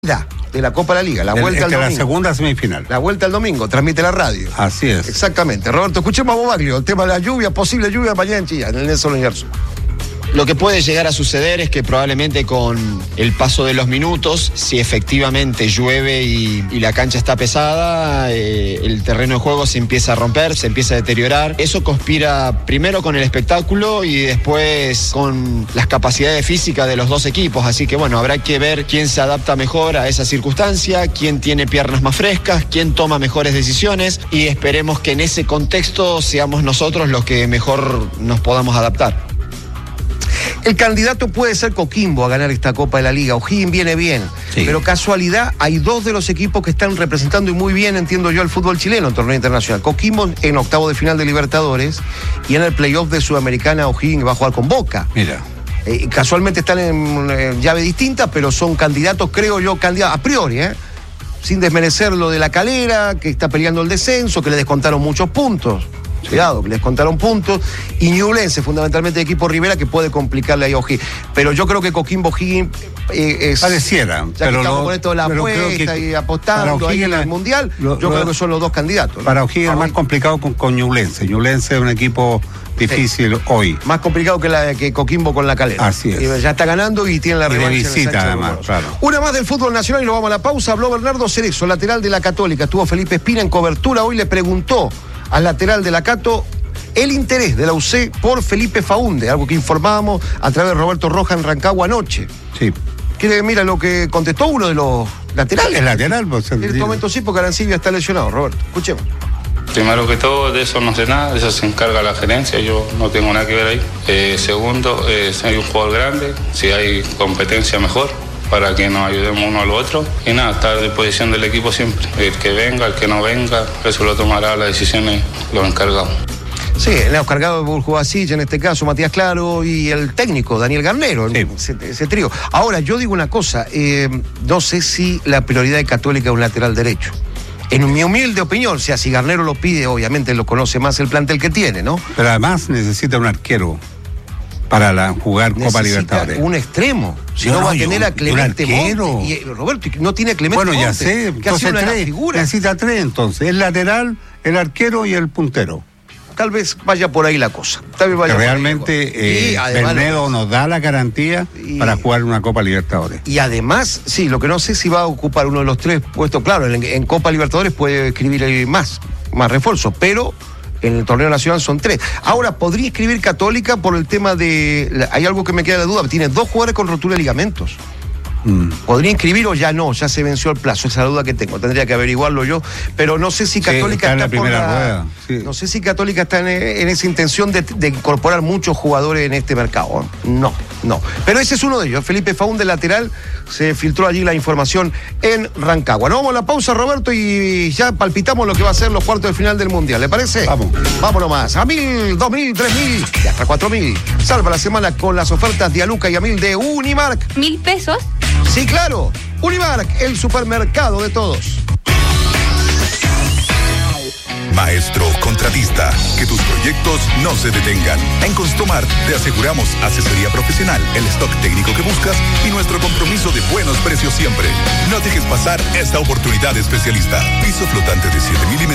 de la Copa de la Liga, la vuelta al domingo. La segunda semifinal. La vuelta al domingo, transmite la radio. Así es. Exactamente. Roberto, escuchemos a Bobaglio, el tema de la lluvia, posible lluvia mañana en Chillán, en el Nelson Oyarzún. Lo que puede llegar a suceder es que probablemente con el paso de los minutos, si efectivamente llueve y la cancha está pesada, el terreno de juego se empieza a romper, se empieza a deteriorar. Eso conspira primero con el espectáculo y después con las capacidades físicas de los dos equipos. Así que bueno, habrá que ver quién se adapta mejor a esa circunstancia, quién tiene piernas más frescas, quién toma mejores decisiones y esperemos que en ese contexto seamos nosotros los que mejor nos podamos adaptar. El candidato puede ser Coquimbo a ganar esta Copa de la Liga. O'Higgins viene bien, sí. Pero casualidad, hay dos de los equipos que están representando y muy bien, entiendo yo, al fútbol chileno en torneo internacional. Coquimbo en octavo de final de Libertadores y en el playoff de Sudamericana O'Higgins va a jugar con Boca. Mira. Casualmente están en llave distinta, pero son candidatos, creo yo, candidatos a priori, sin desmerecer lo de La Calera, que está peleando el descenso, que le descontaron muchos puntos. Cuidado, que les contaron puntos. Y Ñublense, fundamentalmente de equipo Rivera, que puede complicarle ahí a O'Higgins. Pero yo creo que Coquimbo O'Higgins es. Pareciera. Ya pero que estamos con esto de la apuesta y apostando ahí en el Mundial, yo creo que son los dos candidatos, ¿no? Para O'Higgins es más complicado con Ñublense. Ñublense es un equipo difícil hoy. Más complicado que Coquimbo con La Calera. Así es. Ya está ganando y tiene la revancha. Y de visita, además, claro. Una más del fútbol nacional y nos vamos a la pausa. Habló Bernardo Cerezo, lateral de la Católica. Estuvo Felipe Espina en cobertura. Hoy le preguntó al lateral de la Cato el interés de la UC por Felipe Faúnde, algo que informábamos a través de Roberto Rojas en Rancagua anoche. Sí. Mira lo que contestó uno de los laterales. El lateral, pues. En este momento sí, porque Arancibia está lesionado, Roberto. Escuchemos. Primero que todo, de eso no sé nada, de eso se encarga la gerencia, yo no tengo nada que ver ahí. Segundo, si hay un jugador grande, si hay competencia mejor, para que nos ayudemos uno al otro. Y nada, estar a disposición del equipo siempre. El que venga, el que no venga, eso lo tomará las decisiones los encargados. Sí, el encargado de Burjubasich, en este caso Matías Claro, y el técnico Daniel Garnero, sí. ese trío. Ahora, yo digo una cosa, no sé si la prioridad de Católica es un lateral derecho. En mi humilde opinión, o sea, si Garnero lo pide, obviamente lo conoce más el plantel que tiene, ¿no? Pero además necesita un arquero para jugar Copa Libertadores. Un extremo. Si no va a tener a Clemente Montes. Y Roberto, no tiene a Clemente Montes. Bueno, ya sé. Entonces necesita tres, entonces. El lateral, el arquero y el puntero. Tal vez vaya por ahí la cosa. Realmente Bernedo nos da la garantía para jugar una Copa Libertadores. Y además, sí, lo que no sé si va a ocupar uno de los tres puestos. Claro, en Copa Libertadores puede escribir más refuerzos, pero en el torneo nacional son tres. Ahora, ¿podría escribir Católica por el tema de... Hay algo que me queda la duda, tiene dos jugadores con rotura de ligamentos. ¿Podría inscribir o ya no? Ya se venció el plazo, esa duda que tengo, tendría que averiguarlo yo, pero no sé si Católica está por la rueda. Sí. No sé si Católica está en esa intención de incorporar muchos jugadores en este mercado. No. Pero ese es uno de ellos, Felipe Faúnde, lateral, se filtró allí la información en Rancagua. Nos vamos a la pausa, Roberto, y ya palpitamos lo que va a ser los cuartos de final del Mundial, ¿le parece? Vamos nomás, a 1.000, 2.000, 3.000 y hasta 4.000. Salva la semana con las ofertas de Aluca y a 1.000 de Unimark. $1.000. Sí, claro. Unimark, el supermercado de todos. Maestro contratista, que tus proyectos no se detengan. En Construmar te aseguramos asesoría profesional, el stock técnico que buscas y nuestro compromiso de buenos precios siempre. No dejes pasar esta oportunidad especialista. Piso flotante de 7 milímetros